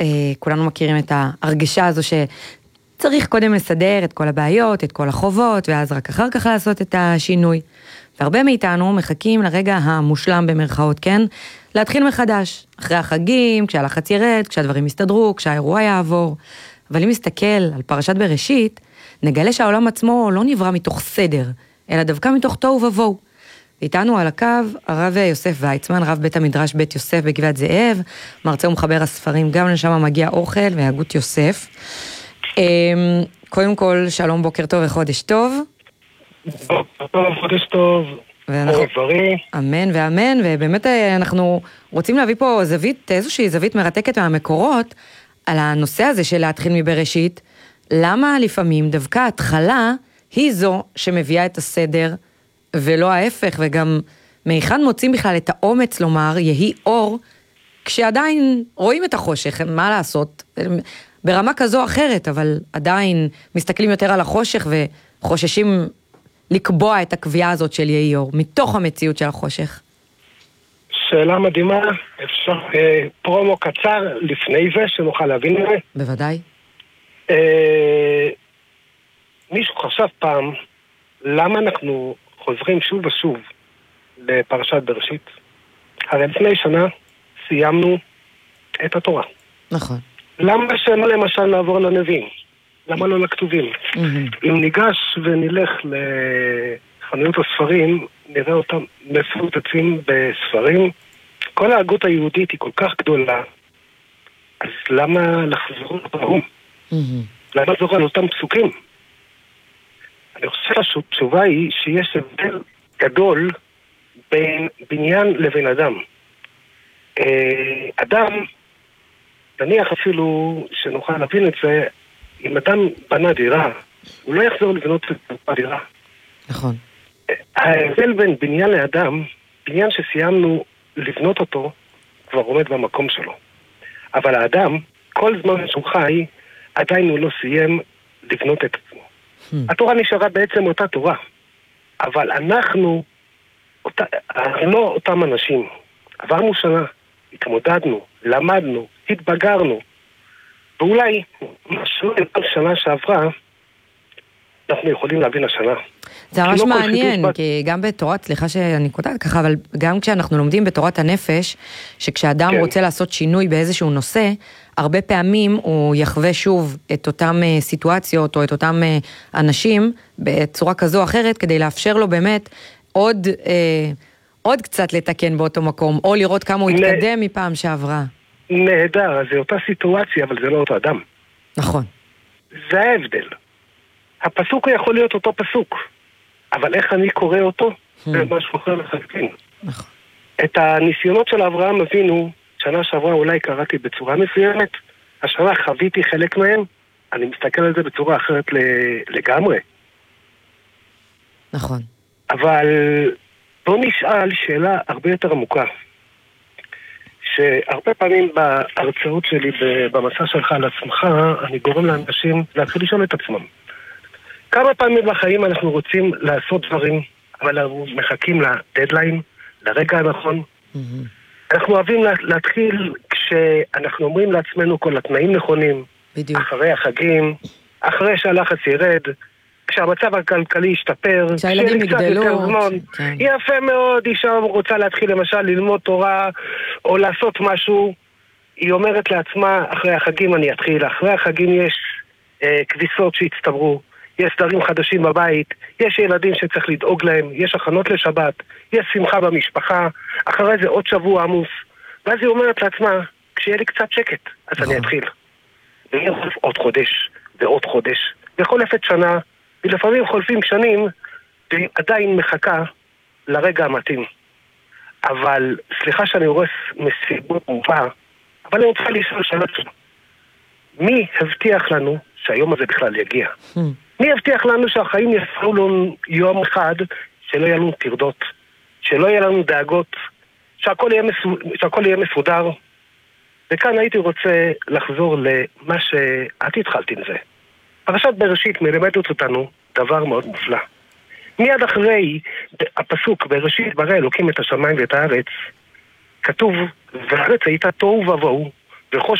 כולנו מכירים את ההרגשה הזו שצריך קודם לסדר את כל הבעיות, את כל החובות, ואז רק אחר כך לעשות את השינוי. והרבה מאיתנו מחכים לרגע המושלם במרכאות, כן? להתחיל מחדש, אחרי החגים, כשהלחץ ירד, כשהדברים יסתדרו, כשהאירוע יעבור. אבל אם נסתכל על פרשת בראשית, נגלה שהעולם עצמו לא נברא מתוך סדר, אלא דווקא מתוך תוהו ובוהו. איתנו על הקו הרב יוסף ויצמן, רב בית המדרש בית יוסף בגבעת זאב, מרצה ומחבר הספרים, גם לשם מגיע אוכל והגות יוסף. קודם כל, שלום, בוקר טוב וחודש טוב. בוקר טוב, חודש טוב. אמן ואמן, ובאמת אנחנו רוצים להביא פה איזושהי זווית מרתקת מהמקורות, על הנושא הזה של להתחיל מבראשית, למה לפעמים דווקא ההתחלה היא זו שמביאה את הסדר, ולא ההפך, וגם מהיכן מוצאים בכלל את האומץ לומר, יהי אור, כשעדיין רואים את החושך, מה לעשות, ברמה כזו או אחרת, אבל עדיין מסתכלים יותר על החושך, וחוששים לקבוע את הקביעה הזאת של יהי אור, מתוך המציאות של החושך. שאלה מדהימה, אפשר פרומו קצר לפני זה, שנוכל להבין את זה? בוודאי. מישהו חשב פעם, למה אנחנו חוזרים שוב ושוב לפרשת בראשית? הרי לפני שנה סיימנו את התורה. נכון. למה שלא למשל נעבור לנביאים? למה לא לכתובים? אם ניגש ונלך לחנויות הספרים, נראה אותם מפוצצים בספרים. כל ההגות היהודית היא כל כך גדולה, אז למה לחזור לפרום? למה לחזור על אותם פסוקים? אני חושב שהתשובה היא שיש הבדל גדול בין בניין לבין אדם. אדם, נניח אפילו שנוכל להבין את זה, אם אדם בנה דירה, הוא לא יחזור לבנות את הדירה. נכון. ההבדל בין בניין לאדם, בניין שסיימנו לבנות אותו, כבר עומד במקום שלו. אבל האדם, כל זמן שהוא חי, עדיין הוא לא סיים לבנות את עצמו. התורה נשארה בעצם אותה תורה. אבל אנחנו לא אותם אנשים. עברנו שנה, התמודדנו, למדנו, התבגרנו. ואולי, משהו כל שנה שעברה, אנחנו יכולים להבין השנה. זה ממש מעניין, כי גם בתורת, סליחה שאני קוטעת ככה, אבל גם כשאנחנו לומדים בתורת הנפש, שכשאדם רוצה לעשות שינוי באיזשהו נושא, הרבה פעמים הוא יחווה שוב את אותם סיטואציות, או את אותם אנשים, בצורה כזו או אחרת, כדי לאפשר לו באמת עוד קצת לתקן באותו מקום, או לראות כמה הוא התקדם מפעם שעברה. נהדר, זה אותה סיטואציה, אבל זה לא אותו אדם. נכון. זה ההבדל. הפסוק יכול להיות אותו פסוק, אבל איך אני קורא אותו, זה משהו אחר לחלוטין. נכון. את הניסיונות של אברהם אבינו, שנה שעברה אולי קראתי בצורה מסוימת, השנה חוויתי חלק מהם, אני מסתכל על זה בצורה אחרת לגמרי. נכון. אבל בוא נשאל שאלה הרבה יותר עמוקה, שהרבה פעמים בהרצאות שלי, במסע שלך על עצמך, אני גורם לאנשים להתחיל לשאול את עצמם. כמה פעמים בחיים אנחנו רוצים לעשות דברים, אבל אנחנו מחכים לדדליין, לרגע הנכון. אנחנו אוהבים להתחיל כשאנחנו אומרים לעצמנו כל התנאים נכונים, בדיוק. אחרי החגים, אחרי שהלחץ ירד, כשהמצב הכלכלי ישתפר, כשהילדים יגדלו. כן. יפה מאוד, אישה רוצה להתחיל למשל ללמוד תורה, או לעשות משהו, היא אומרת לעצמה, אחרי החגים אני אתחיל, אחרי החגים יש כביסות שהצטברו, יש סדרים חדשים בבית, יש ילדים שצריך לדאוג להם, יש הכנות לשבת, יש שמחה במשפחה, אחרי זה עוד שבוע עמוס, ואז היא אומרת לעצמה, כשיהיה לי קצת שקט, אז אני אתחיל. ויהיה עוד חודש, ועוד חודש, וחולפת שנה, ולפעמים חולפים שנים, והיא עדיין מחכה לרגע המתאים. אבל, סליחה שאני הורס מסיבות מובאה, אבל אני רוצה לשאול שאלה שלו. מי הבטיח לנו שהיום הזה בכלל יגיע? מי הבטיח לנו שהחיים יפרו לנו יום אחד, שלא יהיה לנו תרדות, שלא יהיה לנו דאגות, שהכל יהיה מסודר? וכאן הייתי רוצה לחזור למה שאת התחלתי עם זה. פרשת בראשית מלמדת אותנו דבר מאוד מופלא. מיד אחרי הפסוק בראשית ברא אלוקים את השמיים ואת הארץ, כתוב, והארץ הייתה תוהו ובוהו,